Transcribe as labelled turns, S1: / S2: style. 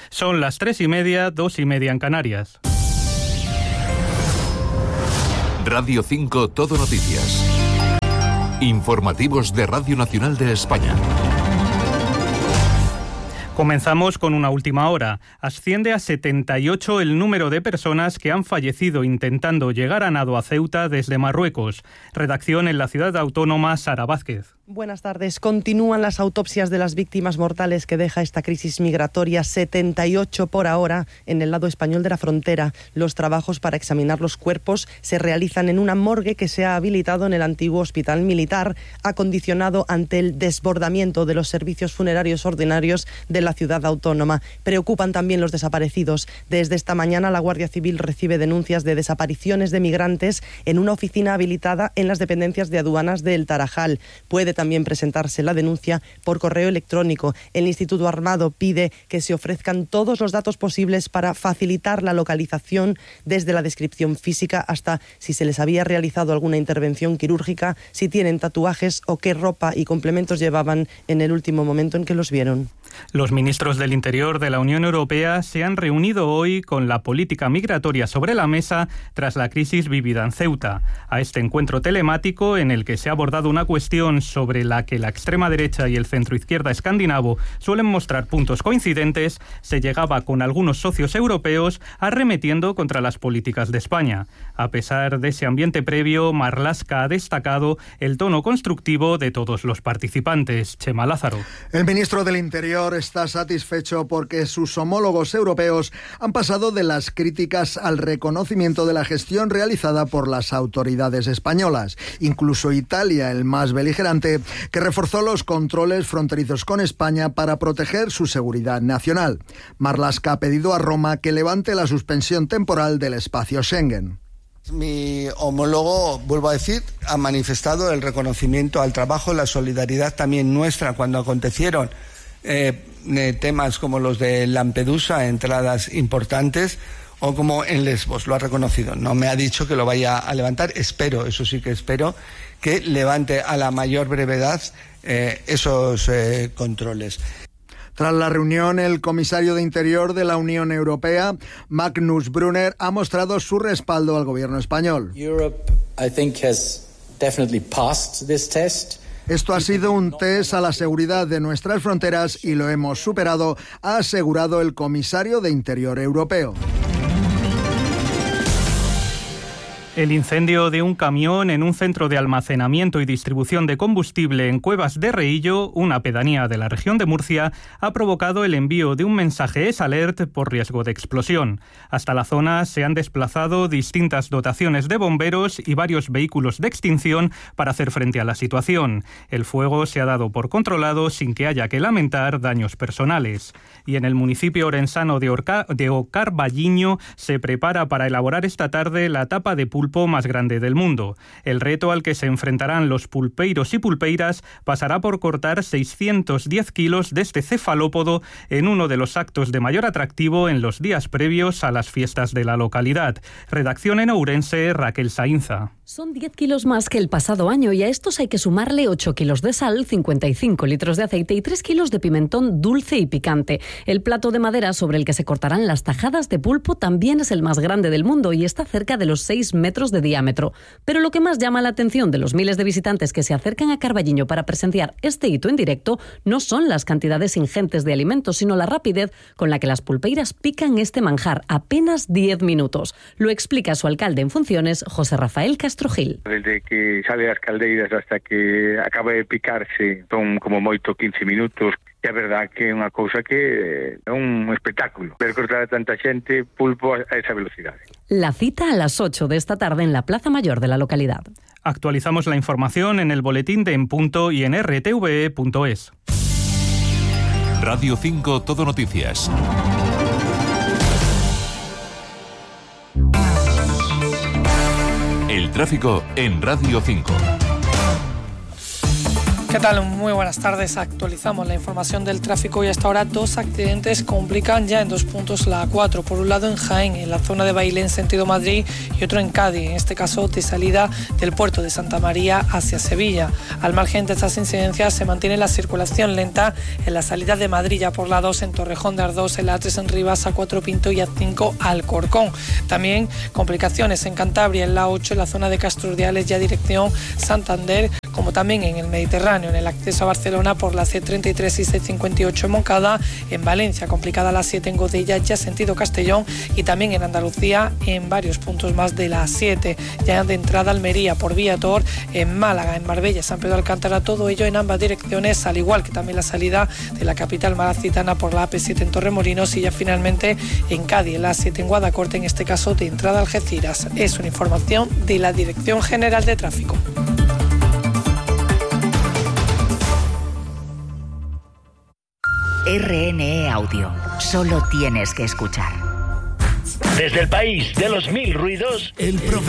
S1: Son las 3:30, 2:30 en Canarias.
S2: Radio 5 Todo Noticias. Informativos de Radio Nacional de España.
S1: Comenzamos con una última hora. Asciende a 78 el número de personas que han fallecido intentando llegar a nado a Ceuta desde Marruecos. Redacción en la ciudad autónoma, Sara Vázquez.
S3: Buenas tardes. Continúan las autopsias de las víctimas mortales que deja esta crisis migratoria, 78 por ahora en el lado español de la frontera. Los trabajos para examinar los cuerpos se realizan en una morgue que se ha habilitado en el antiguo hospital militar, acondicionado ante el desbordamiento de los servicios funerarios ordinarios de la ciudad autónoma. Preocupan también los desaparecidos. Desde esta mañana la Guardia Civil recibe denuncias de desapariciones de migrantes en una oficina habilitada en las dependencias de aduanas de El Tarajal. Puede también presentarse la denuncia por correo electrónico. El Instituto Armado pide que se ofrezcan todos los datos posibles para facilitar la localización, desde la descripción física hasta si se les había realizado alguna intervención quirúrgica, si tienen tatuajes o qué ropa y complementos llevaban en el último momento en que los vieron.
S1: Los ministros del Interior de la Unión Europea se han reunido hoy con la política migratoria sobre la mesa tras la crisis vivida en Ceuta. A este encuentro telemático, en el que se ha abordado una cuestión sobre la que la extrema derecha y el centroizquierda escandinavo suelen mostrar puntos coincidentes, se llegaba con algunos socios europeos arremetiendo contra las políticas de España. A pesar de ese ambiente previo, Marlaska ha destacado el tono constructivo de todos los participantes. Chema Lázaro.
S4: El ministro del Interior está satisfecho porque sus homólogos europeos han pasado de las críticas al reconocimiento de la gestión realizada por las autoridades españolas. Incluso Italia, el más beligerante, que reforzó los controles fronterizos con España para proteger su seguridad nacional. Marlaska ha pedido a Roma que levante la suspensión temporal del espacio Schengen.
S5: Mi homólogo, vuelvo a decir, ha manifestado el reconocimiento al trabajo, la solidaridad también nuestra cuando acontecieron temas como los de Lampedusa, entradas importantes, o como en Lesbos, lo ha reconocido. No me ha dicho que lo vaya a levantar, espero, eso sí que espero, que levante a la mayor brevedad esos controles.
S4: Tras la reunión, el comisario de Interior de la Unión Europea, Magnus Brunner, ha mostrado su respaldo al gobierno español.
S6: Europe, I think, has definitely passed this test.
S4: Esto ha sido un test a la seguridad de nuestras fronteras y lo hemos superado, ha asegurado el comisario de Interior europeo.
S1: El incendio de un camión en un centro de almacenamiento y distribución de combustible en Cuevas de Reillo, una pedanía de la región de Murcia, ha provocado el envío de un mensaje SOS por riesgo de explosión. Hasta la zona se han desplazado distintas dotaciones de bomberos y varios vehículos de extinción para hacer frente a la situación. El fuego se ha dado por controlado sin que haya que lamentar daños personales. Y en el municipio orensano de Ocarballiño se prepara para elaborar esta tarde la tapa de pulpo más grande del mundo. El reto al que se enfrentarán los pulpeiros y pulpeiras pasará por cortar 610 kilos de este cefalópodo en uno de los actos de mayor atractivo en los días previos a las fiestas de la localidad. Redacción en Ourense, Raquel Sainza.
S7: Son 10 kilos más que el pasado año y a estos hay que sumarle 8 kilos de sal, 55 litros de aceite y 3 kilos de pimentón dulce y picante. El plato de madera sobre el que se cortarán las tajadas de pulpo también es el más grande del mundo y está cerca de los 6 metros de diámetro. Pero lo que más llama la atención de los miles de visitantes que se acercan a Carballiño para presenciar este hito en directo no son las cantidades ingentes de alimentos, sino la rapidez con la que las pulpeiras pican este manjar, apenas 10 minutos. Lo explica su alcalde en funciones, José Rafael Castrojil.
S8: Desde que sale das caldeiras hasta que acaba de picarse son como moito 15 minutos. É verdade que é unha cousa que é un espectáculo ver cortar a tanta xente pulpo a esa velocidade.
S7: La cita a las 8 de esta tarde en la Plaza Mayor de la localidad.
S1: Actualizamos la información en el boletín de En Punto y en rtve.es.
S2: Radio 5 Todo Noticias. El tráfico en Radio 5.
S9: ¿Qué tal? Muy buenas tardes. Actualizamos la información del tráfico y hasta ahora 2 accidentes complican ya en 2 puntos la A4. Por un lado en Jaén, en la zona de Bailén sentido Madrid, y otro en Cádiz, en este caso de salida del puerto de Santa María hacia Sevilla. Al margen de estas incidencias se mantiene la circulación lenta en la salida de Madrid ya por la 2 en Torrejón de Ardoz, en la A3 en Rivas, A4 Pinto y A5 Alcorcón. También complicaciones en Cantabria, en la 8 en la zona de Castrurdiales ya dirección Santander, como también en el Mediterráneo, en el acceso a Barcelona por la C33 y C58 en Moncada, en Valencia complicada la 7 en Godella ya sentido Castellón, y también en Andalucía en varios puntos más de la 7, ya de entrada Almería por vía Tor, en Málaga, en Marbella, San Pedro Alcántara, todo ello en ambas direcciones, al igual que también la salida de la capital malacitana por la AP7 en Torremolinos, y ya finalmente en Cádiz, en la A7 en Guadacorte, en este caso de entrada a Algeciras. Es una información de la Dirección General de Tráfico.
S10: RNE Audio. Solo tienes que escuchar.
S11: Desde el país de los 1000 ruidos,